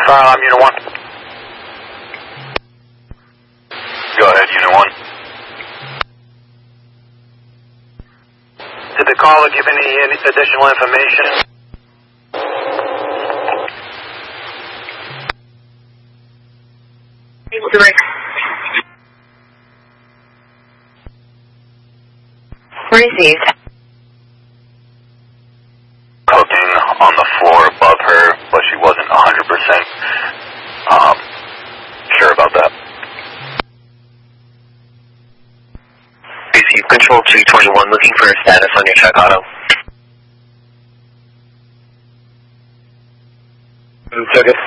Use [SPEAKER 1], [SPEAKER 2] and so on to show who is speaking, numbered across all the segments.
[SPEAKER 1] Fire alarm, Unit 1.
[SPEAKER 2] Go ahead, Unit 1.
[SPEAKER 1] Did the caller give any additional information?
[SPEAKER 3] Received.
[SPEAKER 2] Cooking on the floor above her, but she wasn't 100% sure about that.
[SPEAKER 4] Receive Control 221, looking for a status on your check auto.
[SPEAKER 1] Took it.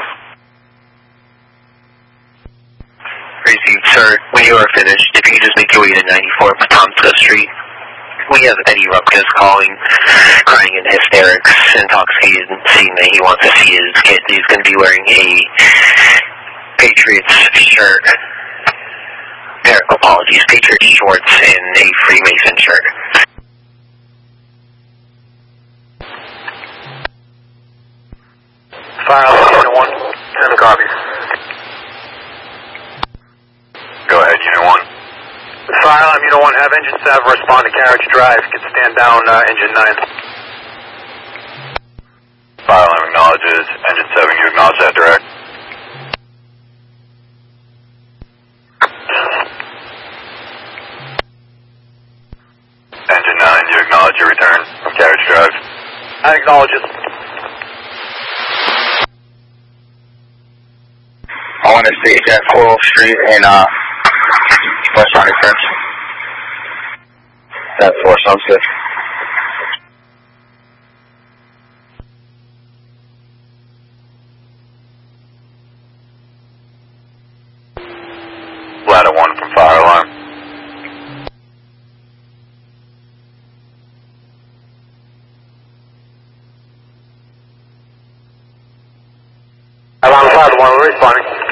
[SPEAKER 4] Received, sir. When you are finished, if you could just make your way to 94 Potomska Street. We have Eddie Rupkus calling, crying in hysterics, intoxicated, saying that he wants to see his kid. He's going to be wearing a Patriots shirt. Apologies, Patriots shorts and a Freemason shirt.
[SPEAKER 1] Fire alarm, Unit 1. 10 copies.
[SPEAKER 2] Go ahead, Unit 1.
[SPEAKER 1] Fire alarm, Unit 1. Have Engine 7 respond to Carriage Drive. Can stand down, Engine 9.
[SPEAKER 2] Fire alarm acknowledges. Engine 7, you acknowledge that direct? Engine 9, you acknowledge your return from Carriage Drive?
[SPEAKER 1] I acknowledge it.
[SPEAKER 5] I want to stage at 12th Street and West 91st. That 4 sounds good.
[SPEAKER 2] Ladder 1 from fire alarm.
[SPEAKER 1] Alarm 5 1, we're responding.